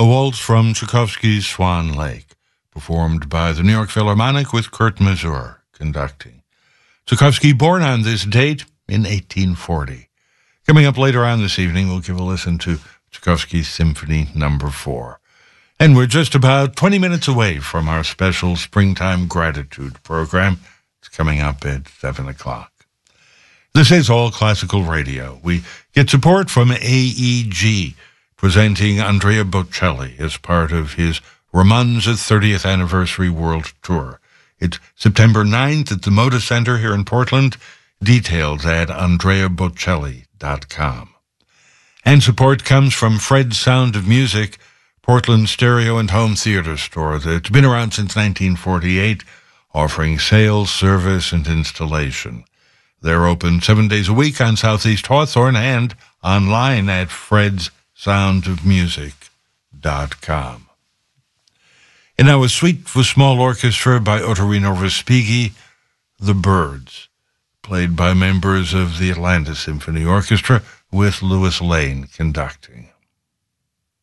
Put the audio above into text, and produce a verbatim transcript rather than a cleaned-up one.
a waltz from Tchaikovsky's Swan Lake, performed by the New York Philharmonic with Kurt Masur conducting. Tchaikovsky born on this date in eighteen forty. Coming up later on this evening, we'll give a listen to Tchaikovsky's Symphony Number four. And we're just about twenty minutes away from our special Springtime Gratitude program. It's coming up at seven o'clock. This is All Classical Radio. We get support from A E G, presenting Andrea Bocelli as part of his Romanza thirtieth Anniversary World Tour. It's September ninth at the Moda Center here in Portland. Details at andrea bocelli dot com. And support comes from Fred's Sound of Music, Portland's stereo and home theater store that's been around since nineteen forty-eight, offering sales, service, and installation. They're open seven days a week on Southeast Hawthorne and online at freds sound of music dot com. And now a suite for small orchestra by Ottorino Respighi, The Birds, played by members of the Atlanta Symphony Orchestra with Louis Lane conducting.